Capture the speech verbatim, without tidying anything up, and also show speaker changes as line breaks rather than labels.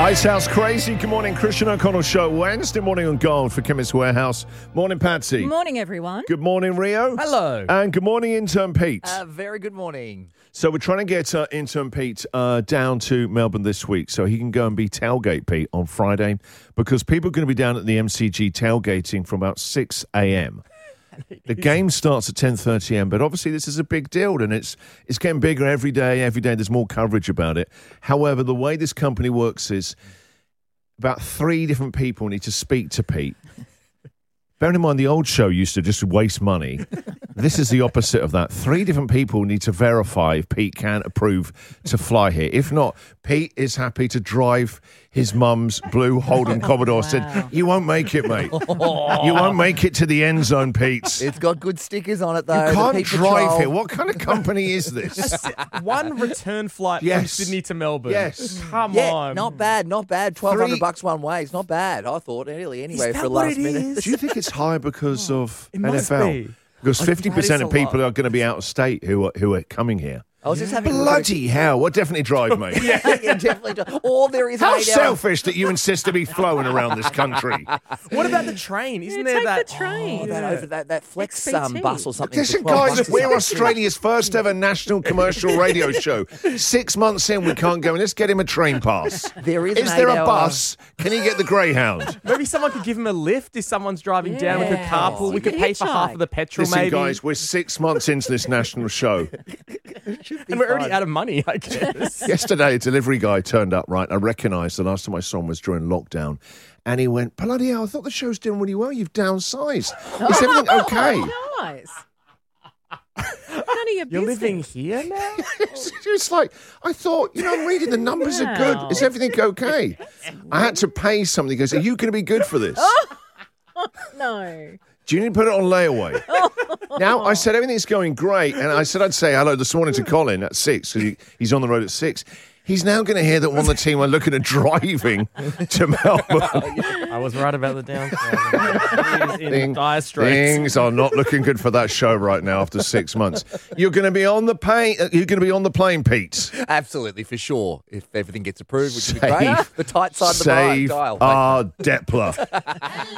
Icehouse Crazy. Good morning, Christian O'Connell Show. Wednesday morning on Gold for Chemist Warehouse. Morning, Patsy.
Morning, everyone.
Good morning, Rio.
Hello.
And good morning, intern Pete.
Uh, very good morning.
So we're trying to get uh, intern Pete uh, down to Melbourne this week so he can go and be tailgate Pete on Friday, because people are going to be down at the M C G tailgating from about six a.m. The game starts at ten thirty a.m., but obviously this is a big deal, and it's it's getting bigger every day. Every day there's more coverage about it. However, the way this company works is about three different people need to speak to Pete. Bearing in mind, the old show used to just waste money. This is the opposite of that. Three different people need to verify if Pete can approve to fly here. If not, Pete is happy to drive his mum's blue Holden Commodore.
Wow.
Said, you won't make it, mate. You won't make it to the end zone, Pete.
It's got good stickers on it, though.
You can't
The Pete
drive
Patrol.
here. What kind of company is this?
One return flight from
Yes.
Sydney to Melbourne.
Yes.
Come
Yeah,
on.
not bad, not bad. Twelve hundred
Three-
bucks one way. It's not bad. I thought, really, anyway,
that
for
what
last
it
minute.
is?
Do you think it's high because of
It
N F
must
L?
be.
Because
Like,
fifty percent
that
of
is a
people
lot.
are going to be out of state who are, who are coming here.
I was just having a look
Bloody hell. Well, definitely drive, mate.
at it. Yeah, yeah, definitely. do- Or there is
How
eight hours.
selfish that you insist to be flowing around this country.
What about the train? Isn't
Yeah,
there
take
that?
the train.
Oh, that,
Yeah.
over, that, that Flex
X B T.
um, bus or something.
Listen,
for twelve
guys,
bucks or
we're
something.
Australia's first ever national commercial radio show. Six months in, we can't go in. Let's get him a train pass.
There is
Is
an
there a
eight-hour-
bus? Can he get the Greyhound?
Maybe someone could give him a lift if someone's driving down. We could
Yeah.
carpool. We
You
could
could
pay for half
hitchhike.
of the petrol,
Listen,
maybe.
guys, we're six months into this national show.
and we're already out of money, I guess.
Yesterday, a delivery guy turned up, right? I recognised the last time I saw him was during lockdown. And he went, bloody hell, I thought the show's doing really well. You've downsized. Is everything okay?
Nice. None of your
You're
business.
living here now?
It's like, I thought, you know, I'm reading the numbers are good.
Wow.
Is everything okay? I had to pay something. He goes, are you going to be good for this?
No.
Do you need to put it on layaway? Now, I said everything's going great, and I said I'd say hello this morning to Colin at six, because he, he's on the road at six. He's now going to hear that one of the team are looking at driving to Melbourne.
I was right about the downside. He's in
Thing-
dire straits.
Things are not looking good for that show right now after six months. You're going to be on the plane. You're going to be on the plane, Pete.
Absolutely, for sure. If everything gets approved, which would be
Save-
great. The tight side of the bar,
Save
dial.
our Depler.